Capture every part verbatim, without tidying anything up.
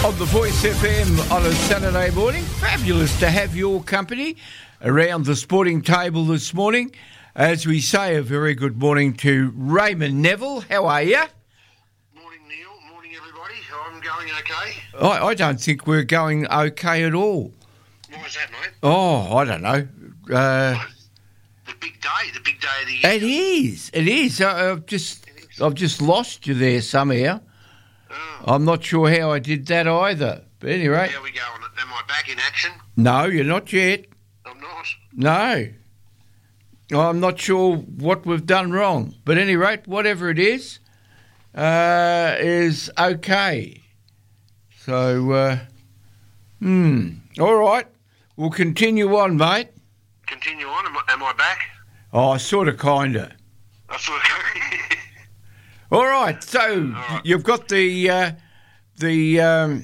on the Voice F M on a Saturday morning. Fabulous to have your company around the sporting table this morning. As we say, a very good morning to Raymond Neville. How are you? Morning, Neil. Morning, everybody. I'm going okay. I, I don't think we're going okay at all. Why is that, mate? Oh, I don't know. Uh, the big day, the big day of the year. It is. It is. I, I've just, I've just lost you there somehow. Oh. I'm not sure how I did that either. But anyway. How we go on it? Am I back in action? No, you're not yet. I'm not. No. I'm not sure what we've done wrong. But at any rate, whatever it is, uh, is okay. So, uh, hmm. All right. We'll continue on, mate. Continue on? Am I, am I back? Oh, sort of, kind of. I sort of... All right. So, All right. you've got the, uh, the, um,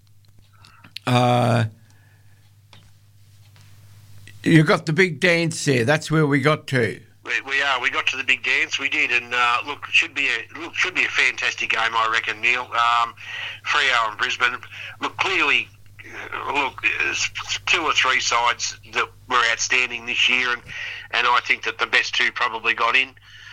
uh, you've got the big dance there. That's where we got to. We, we are. We got to the big dance. We did, and uh, look, it should be a look should be a fantastic game, I reckon, Neil. Um, Freo and Brisbane. Look, clearly, uh, look, there's two or three sides that were outstanding this year, and, and I think that the best two probably got in.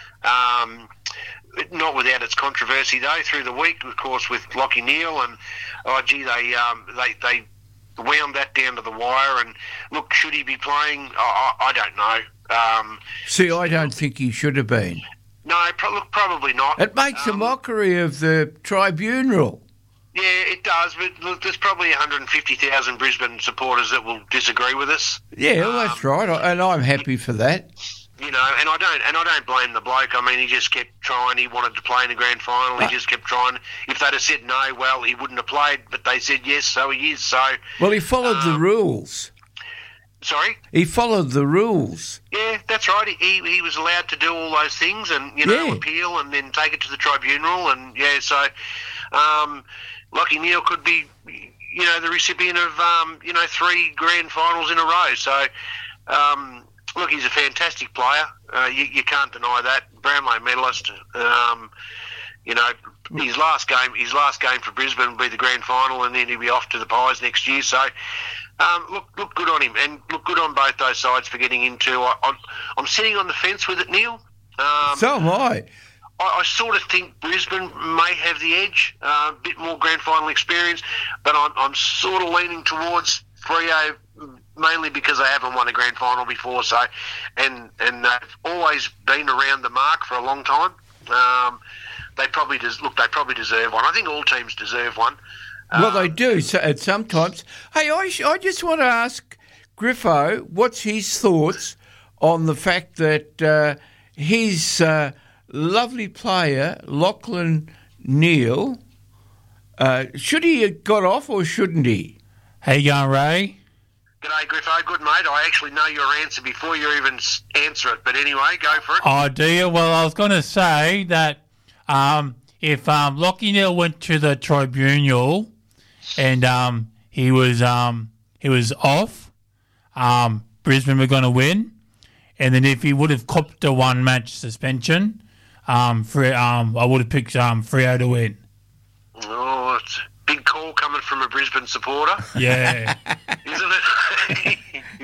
Um, not without its controversy though through the week, of course, with Lachie Neale, and oh gee, they um, they they wound that down to the wire. And look, should he be playing? I, I, I don't know. Um, See, I don't think he should have been. no, pro- look, probably not. It makes Um, a mockery of the tribunal. Yeah, it does, but look, there's probably one hundred fifty thousand Brisbane supporters that will disagree with us. Yeah, well, that's Um, right, and I'm happy for that. You know, and I don't, and I don't blame the bloke. I mean, he just kept trying. He wanted to play in the grand final. He Uh, just kept trying. If they'd have said no, well, he wouldn't have played. But they said yes, so he is. So, Well, he followed the um, rules. sorry. He followed the rules. Yeah, that's right. He he was allowed to do all those things, and you know, Yeah. appeal, and then take it to the tribunal, and yeah. So, um, Lachie Neale could be, you know, the recipient of um, you know, three grand finals in a row. So, um, look, he's a fantastic player. Uh, you, you can't deny that. Brownlow medalist. Um, you know, his last game, his last game for Brisbane will be the grand final, and then he'll be off to the Pies next year. So, um, look, look good on him, and look good on both those sides for getting into. I, I'm, I'm sitting on the fence with it, Neil. Um, So am I. I, I sort of think Brisbane may have the edge, uh, a bit more grand final experience, but I'm, I'm sort of leaning towards Freo, mainly because they haven't won a grand final before. So, and and they've always been around the mark for a long time. Um, they probably des- look. They probably deserve one. I think all teams deserve one. Well, Um, they do so, at sometimes. Hey, I, sh- I just want to ask Griffo, what's his thoughts on the fact that uh, his uh, lovely player, Lachlan Neale, uh, should he have got off or shouldn't he? How you going, Ray? G'day, Griffo. Good, mate. I actually know your answer before you even s- answer it. But anyway, go for it. Oh, do you? Well, I was going to say that um, if um, Lachie Neale went to the tribunal and um, he was um, he was off, um, Brisbane were going to win. And then if he would have copped a one-match suspension, um, for, um, I would have picked um, Freo to win. Oh, it's a big call coming from a Brisbane supporter. Yeah. Isn't it?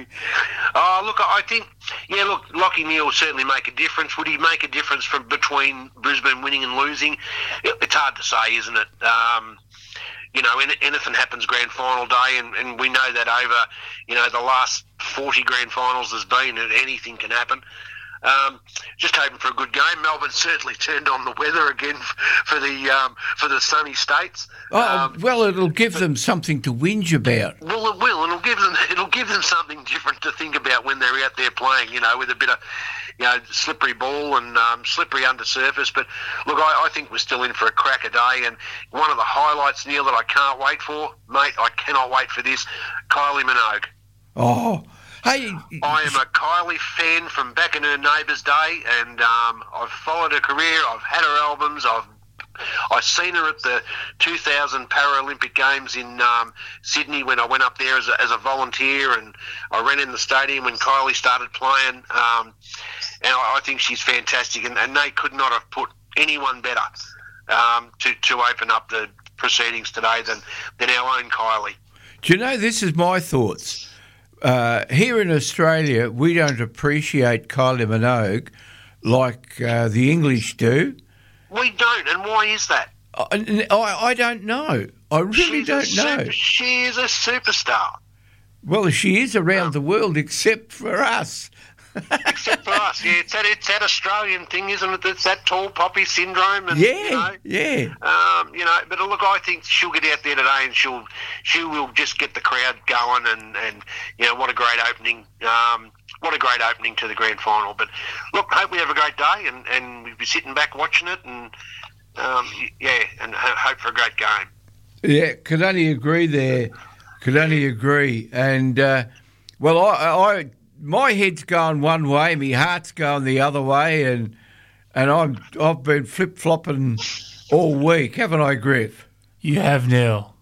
Oh, look, I think, yeah, look, Lachie Neale will certainly make a difference. Would he make a difference from between Brisbane winning and losing? It, it's hard to say, isn't it? Um, you know, any, anything happens grand final day, and, and we know that over, you know, the last forty grand finals there's been, and anything can happen. Um, just hoping for a good game. Melbourne certainly turned on the weather again for the um, for the sunny states. Oh, Um, well, it'll give them something to whinge about. Well, it will, and it'll give them it'll give them something different to think about when they're out there playing. You know, with a bit of, you know, slippery ball and um, slippery under surface. But look, I, I think we're still in for a cracker day. And one of the highlights, Neil, that I can't wait for, mate, I cannot wait for this. Kylie Minogue. Oh, hey, I am a Kylie fan from back in her neighbour's day, and um, I've followed her career. I've had her albums. I've I've seen her at the two thousand Paralympic Games in um, Sydney when I went up there as a, as a volunteer, and I ran in the stadium when Kylie started playing. Um, and I, I think she's fantastic, and, and they could not have put anyone better um, to to open up the proceedings today than, than our own Kylie. Do you know, this is my thoughts. Uh, here in Australia, we don't appreciate Kylie Minogue like uh, the English do. We don't, and why is that? I, I, I don't know. I really She's don't a know. Super, she is a superstar. Well, she is around the world, except for us. Except for us, yeah. It's that it's that Australian thing, isn't it? It's that tall poppy syndrome, and Yeah, you know, yeah. um, you know. But look, I think she'll get out there today, and she'll she will just get the crowd going, and, and you know, what a great opening, um, what a great opening to the grand final. But look, hope we have a great day, and, and we'll be sitting back watching it, and um, yeah, and ho- hope for a great game. Yeah, could only agree there. Could only agree. And, uh, well, I, I, my head's going one way, my heart's going the other way, and and I'm, I've been flip-flopping all week, haven't I, Griff? You have, Neil.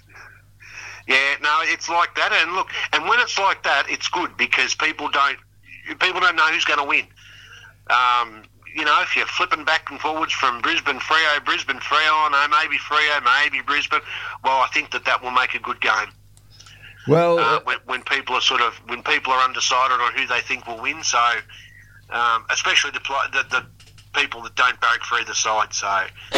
Yeah, no, it's like that. And look, and when it's like that, it's good because people don't people don't know who's going to win. Um, you know, if you're flipping back and forwards from Brisbane, Freo, Brisbane, Freo, no, maybe Freo, maybe Brisbane, well, I think that that will make a good game. Well, Uh, when, when people are sort of when people are undecided on who they think will win, so um, especially the, pl- the the people that don't barrack for either side. So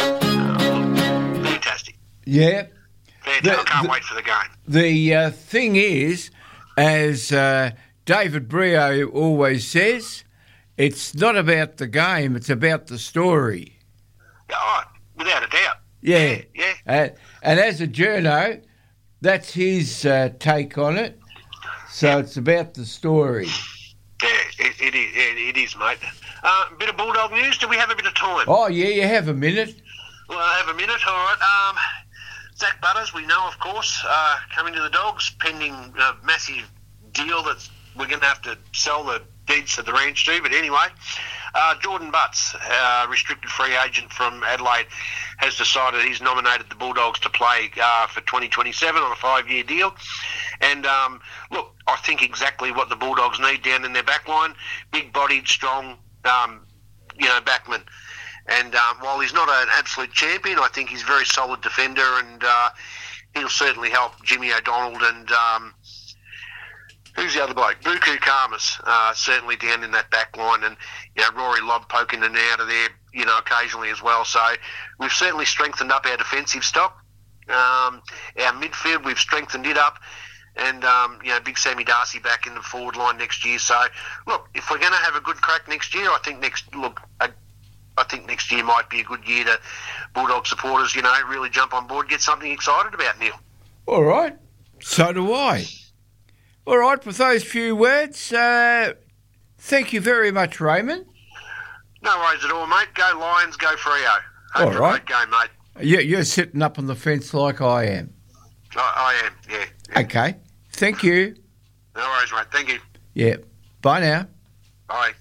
uh, fantastic, yeah. fantastic! The- I can't the- wait for the game. The uh, thing is, as uh, David Brio always says, it's not about the game, it's about the story. Oh, without a doubt. Yeah. Yeah. Uh, and as a journo, that's his uh, take on it. So it's about the story. Yeah, it, it, is, it, it is, mate. Uh, a bit of Bulldog news. Do we have a bit of time? Oh, yeah, you have a minute. Well, I have a minute. All right. Um, Zach Butters, we know, of course, uh, coming to the Dogs, pending a massive deal that we're going to have to sell the deeds to the ranch to. But anyway, uh, Jordan Butts, uh, restricted free agent from Adelaide, has decided he's nominated the Bulldogs to play uh, for twenty twenty-seven on a five-year deal. And um, look, I think exactly what the Bulldogs need down in their back line: big-bodied, strong, um, you know, backman. And um, while he's not an absolute champion, I think he's a very solid defender, and uh, he'll certainly help Jimmy O'Donnell and um, who's the other bloke? Buku Karmas, uh, certainly down in that back line, and you know, Rory Lobb poking in and out of there, you know, occasionally as well. So we've certainly strengthened up our defensive stock. Um, our midfield, we've strengthened it up. And, um, you know, big Sammy Darcy back in the forward line next year. So, look, if we're going to have a good crack next year, I think next look, I, I think next year might be a good year to Bulldog supporters, you know, really jump on board, get something excited about, Neil. All right. So do I. All right, with those few words, uh, thank you very much, Raymond. No worries at all, mate. Go Lions, go Freo. Hope All for right. a great game, mate. You- You're sitting up on the fence like I am. I, I am, yeah. yeah. Okay. Thank you. No worries, mate. Thank you. Yeah. Bye now. Bye.